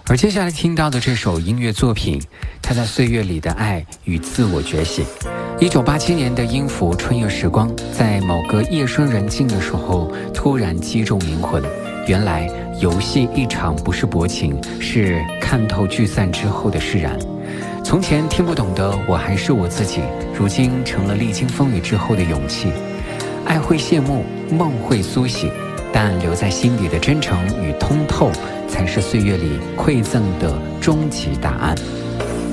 而接下来听到的这首音乐作品，它在岁月里的爱与自我觉醒。1987年的音符《春夜时光》在某个夜深人静的时候突然击中灵魂。原来游戏一场不是薄情，是看透聚散之后的释然。从前听不懂的我还是我自己，如今成了历经风雨之后的勇气。爱会谢幕，梦会苏醒，但留在心底的真诚与通透，才是岁月里馈赠的终极答案。